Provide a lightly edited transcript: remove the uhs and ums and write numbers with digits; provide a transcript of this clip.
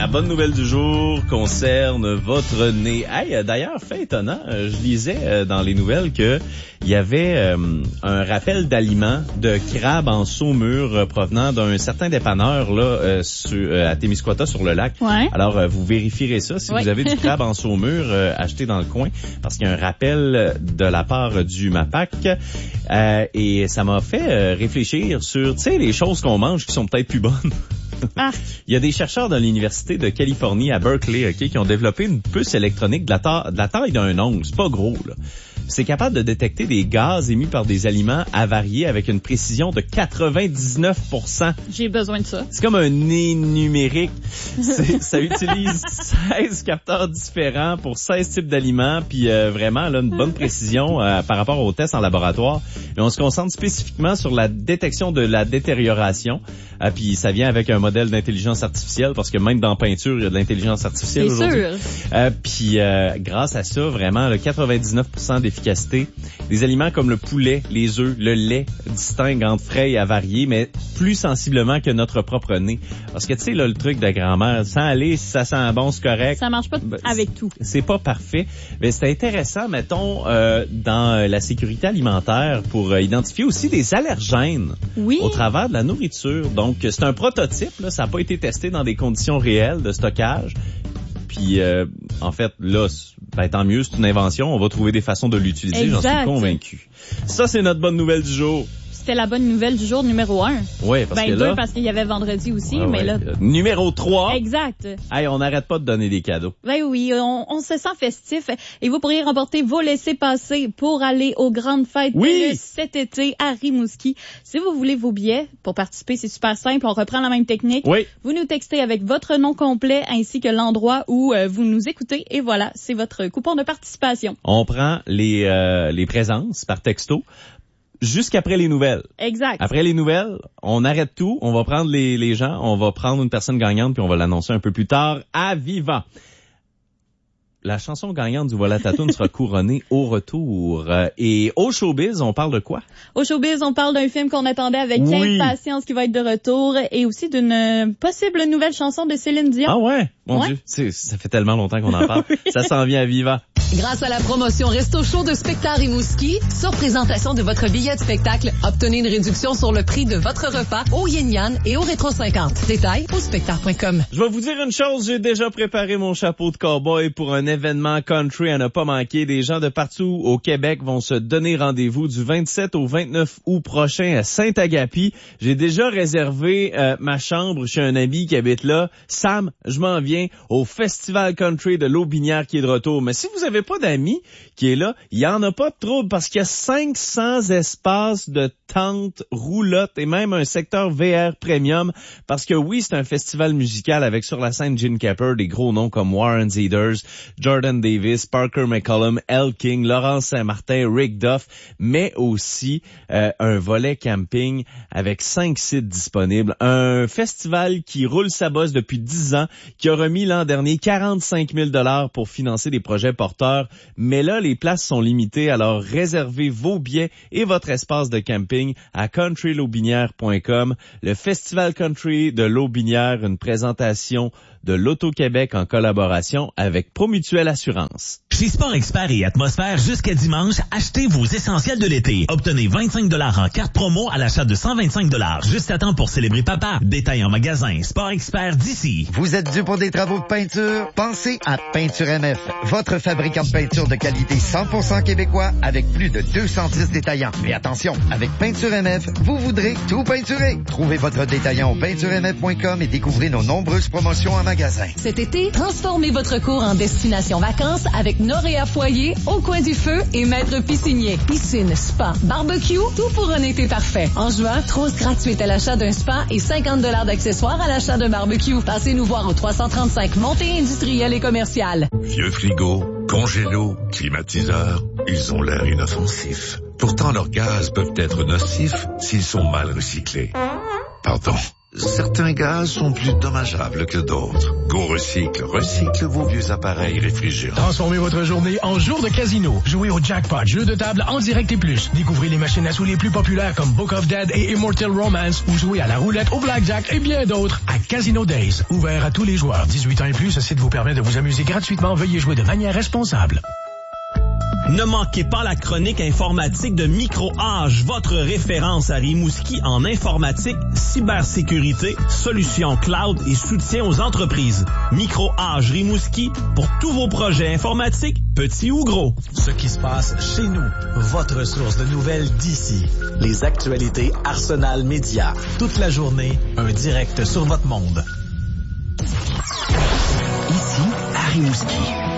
bonne nouvelle du jour concerne votre nez. Hey, d'ailleurs, fait étonnant, je lisais dans les nouvelles que il y avait un rappel d'aliments de crabes en saumure provenant d'un certain dépanneur là à Témiscouata sur le lac. Ouais. Alors, vous vérifierez ça si vous avez du crabe en saumure acheté dans le coin, parce qu'il y a un rappel de la part du MAPAC et ça m'a fait réfléchir sur, tu sais, les choses qu'on mange qui sont peut-être plus bonnes. Ah. Il y a des chercheurs de l'Université de Californie à Berkeley qui ont développé une puce électronique de la taille d'un ongle. C'est pas gros, là. C'est capable de détecter des gaz émis par des aliments avariés avec une précision de 99%. J'ai besoin de ça. C'est comme un nez numérique. Ça utilise 16 capteurs différents pour 16 types d'aliments, puis vraiment là, une bonne précision par rapport aux tests en laboratoire. Et on se concentre spécifiquement sur la détection de la détérioration. Puis ça vient avec un modèle d'intelligence artificielle, parce que même dans la peinture, il y a de l'intelligence artificielle aujourd'hui. Puis grâce à ça, vraiment, le 99% d'efficacité. Des aliments comme le poulet, les œufs, le lait distinguent entre frais et avariés, mais plus sensiblement que notre propre nez. Parce que tu sais, là, le truc de grand-mère, sans aller, si ça sent bon, c'est correct. Ça marche pas avec tout. C'est pas parfait. Mais c'est intéressant, mettons, dans la sécurité alimentaire pour identifier aussi des allergènes au travers de la nourriture. Donc, c'est un prototype, là, ça n'a pas été testé dans des conditions réelles de stockage. Puis, en fait, là, tant mieux, c'est une invention. On va trouver des façons de l'utiliser, j'en suis convaincu. Ça, c'est notre bonne nouvelle du jour. C'était la bonne nouvelle du jour numéro 1. Oui, parce que là... parce qu'il y avait vendredi aussi, mais là... Numéro 3. Exact. Hey, on n'arrête pas de donner des cadeaux. Ben oui, on se sent festif. Et vous pourriez remporter vos laissez-passer pour aller aux grandes fêtes de cet été à Rimouski. Si vous voulez vos billets pour participer, c'est super simple. On reprend la même technique. Oui. Vous nous textez avec votre nom complet ainsi que l'endroit où vous nous écoutez. Et voilà, c'est votre coupon de participation. On prend les présences par texto jusqu'après les nouvelles. Exact. Après les nouvelles, on arrête tout, on va prendre les gens, on va prendre une personne gagnante puis on va l'annoncer un peu plus tard à Viva. La chanson gagnante du Voilà ta toune sera couronnée au retour. Et au showbiz, on parle de quoi? Au showbiz, on parle d'un film qu'on attendait avec impatience qui va être de retour et aussi d'une possible nouvelle chanson de Céline Dion. Ah ouais? Mon Dieu, ça fait tellement longtemps qu'on en parle. Ça s'en vient à Viva. Grâce à la promotion Resto Chaud de Spectacle Rimouski, sur présentation de votre billet de spectacle, obtenez une réduction sur le prix de votre repas au Yin Yan et au Rétro 50. Détails au spectacle.com. Je vais vous dire une chose, j'ai déjà préparé mon chapeau de cowboy pour un événement country à ne pas manquer. Des gens de partout au Québec vont se donner rendez-vous du 27 au 29 août prochain à Saint-Agapi. J'ai déjà réservé ma chambre chez un ami qui habite là. Sam, je m'en viens au Festival Country de l'Aubinière qui est de retour. Mais si vous avez pas d'amis qui est là, il y en a pas de trouble parce qu'il y a 500 espaces de tentes, roulottes et même un secteur VR premium parce que oui, c'est un festival musical avec sur la scène Gene Capper des gros noms comme Warren Zeders, Jordan Davis, Parker McCollum, Elle King, Laurence Saint-Martin, Rick Duff, mais aussi un volet camping avec 5 sites disponibles. Un festival qui roule sa bosse depuis 10 ans, qui a remis l'an dernier 45 000 $ pour financer des projets porteurs. Mais là, les places sont limitées, alors réservez vos billets et votre espace de camping à countrylobinière.com. Le Festival Country de l'Aubinière, une présentation de l'Auto-Québec en collaboration avec Promutuelle Assurance. Chez Sport Expert et Atmosphère, jusqu'à dimanche, achetez vos essentiels de l'été. Obtenez 25 $ en carte promo à l'achat de 125 $. Juste à temps pour célébrer papa. Détail en magasin. Sport Expert d'ici. Vous êtes dû pour des travaux de peinture? Pensez à Peinture MF, votre fabricant de peinture de qualité 100% québécois avec plus de 210 détaillants. Mais attention, avec Peinture MF, vous voudrez tout peinturer. Trouvez votre détaillant au peinturemf.com et découvrez nos nombreuses promotions en magasin. Cet été, transformez votre cour en destination vacances avec Noréa Foyer, Au Coin du Feu et Maître Piscinier. Piscine, spa, barbecue, tout pour un été parfait. En juin, trousse gratuite à l'achat d'un spa et 50 $ d'accessoires à l'achat d'un barbecue. Passez nous voir au 335 Montée industrielle et commerciale. Vieux frigo, congélo, climatiseur, ils ont l'air inoffensifs. Pourtant, leurs gaz peuvent être nocifs s'ils sont mal recyclés. Pardon. Certains gaz sont plus dommageables que d'autres. Go Recycle recycle vos vieux appareils réfrigérants. Transformez votre journée en jour de casino. Jouez au Jackpot, jeu de table en direct et plus. Découvrez les machines à sous les plus populaires comme Book of Dead et Immortal Romance ou jouez à la roulette, au blackjack et bien d'autres à Casino Days. Ouvert à tous les joueurs. 18 ans et plus, ce site vous permet de vous amuser gratuitement. Veuillez jouer de manière responsable. Ne manquez pas la chronique informatique de MicroAge, votre référence à Rimouski en informatique, cybersécurité, solutions cloud et soutien aux entreprises. MicroAge Rimouski pour tous vos projets informatiques, petits ou gros. Ce qui se passe chez nous, votre source de nouvelles d'ici. Les actualités Arsenal Média. Toute la journée, un direct sur votre monde. Ici, à Rimouski.